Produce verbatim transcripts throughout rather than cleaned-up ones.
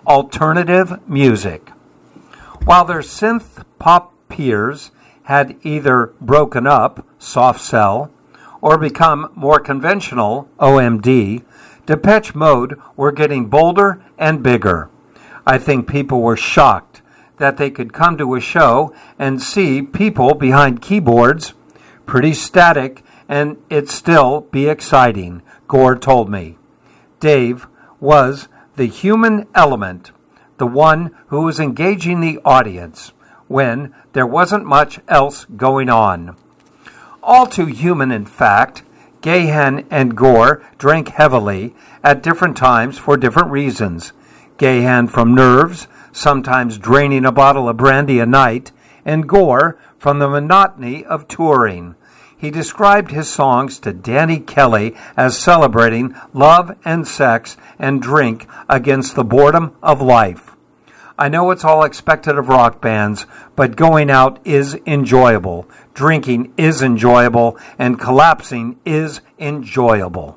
alternative music. While their synth pop peers had either broken up, soft cell, or become more conventional, O M D, Depeche Mode were getting bolder and bigger. I think people were shocked that they could come to a show and see people behind keyboards, pretty static, and it still be exciting, Gore told me. Dave was the human element, the one who was engaging the audience when there wasn't much else going on. All too human, in fact, Gahan and Gore drank heavily at different times for different reasons. Gahan from nerves, sometimes draining a bottle of brandy a night, and Gore from the monotony of touring. He described his songs to Danny Kelly as celebrating love and sex and drink against the boredom of life. I know it's all expected of rock bands, but going out is enjoyable, drinking is enjoyable, and collapsing is enjoyable.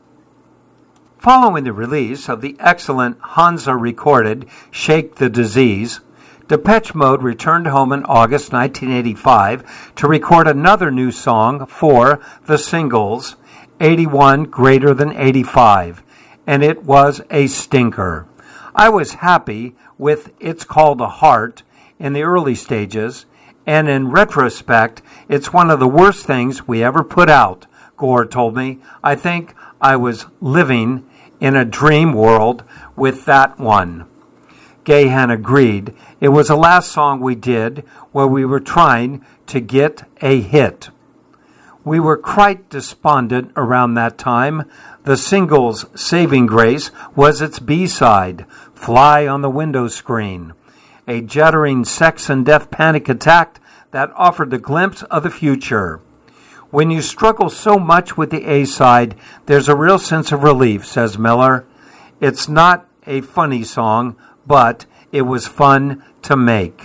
Following the release of the excellent Hansa-recorded Shake the Disease, Depeche Mode returned home in August nineteen eighty-five to record another new song for the singles, eighty-one Greater Than eighty-five, and it was a stinker. I was happy with It's Called a Heart in the early stages, and in retrospect, it's one of the worst things we ever put out, Gore told me. I think I was living in a dream world with that one. Gahan agreed. It was the last song we did where we were trying to get a hit. We were quite despondent around that time. The single's saving grace was its B-side, Fly on the Window Screen, a juddering sex and death panic attack that offered the glimpse of the future. When you struggle so much with the A-side, there's a real sense of relief, says Miller. It's not a funny song, but it was fun to make.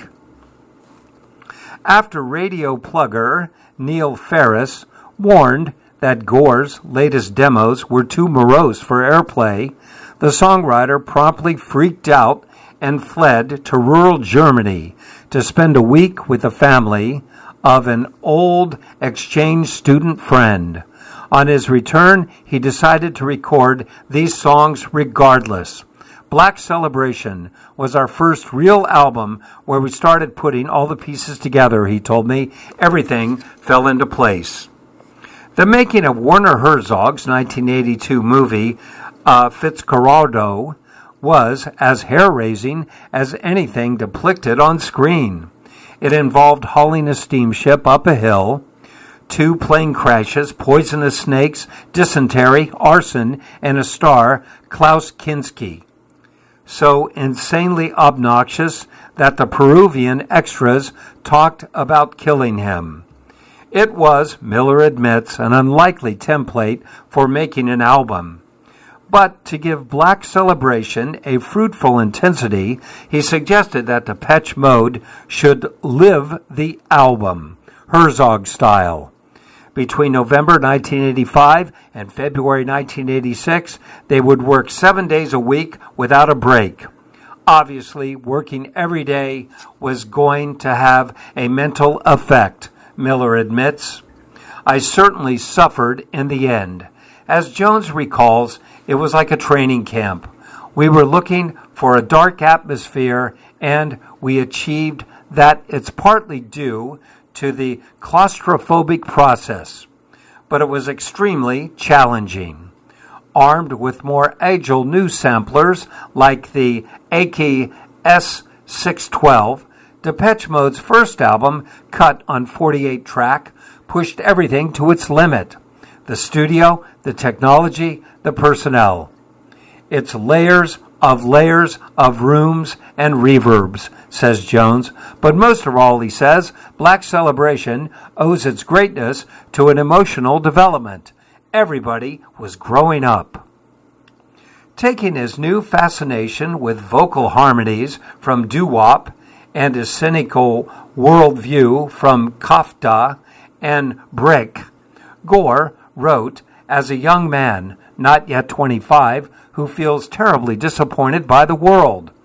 After radio plugger Neil Ferris warned that Gore's latest demos were too morose for airplay, the songwriter promptly freaked out and fled to rural Germany to spend a week with the family of an old exchange student friend. On his return, he decided to record these songs regardless. Black Celebration was our first real album where we started putting all the pieces together, he told me. Everything fell into place. The making of Werner Herzog's nineteen eighty-two movie, uh, Fitzcarraldo, was as hair-raising as anything depicted on screen. It involved hauling a steamship up a hill, two plane crashes, poisonous snakes, dysentery, arson, and a star, Klaus Kinski. So insanely obnoxious that the Peruvian extras talked about killing him. It was, Miller admits, an unlikely template for making an album. But to give Black Celebration a fruitful intensity, he suggested that Depeche Mode should live the album, Herzog style. Between November nineteen eighty-five and February nineteen eighty-six, they would work seven days a week without a break. Obviously, working every day was going to have a mental effect, Miller admits. I certainly suffered in the end. As Jones recalls, it was like a training camp. We were looking for a dark atmosphere, and we achieved that. It's partly due to the claustrophobic process, but it was extremely challenging. Armed with more agile new samplers like the Aki S six twelve, Depeche Mode's first album, cut on forty-eight track, pushed everything to its limit. The studio, the technology, the personnel. It's layers of layers of rooms and reverbs, says Jones. But most of all, he says, Black Celebration owes its greatness to an emotional development. Everybody was growing up. Taking his new fascination with vocal harmonies from doo-wop and his cynical worldview from Kafka and Brick, Gore wrote as a young man, not yet twenty-five, who feels terribly disappointed by the world.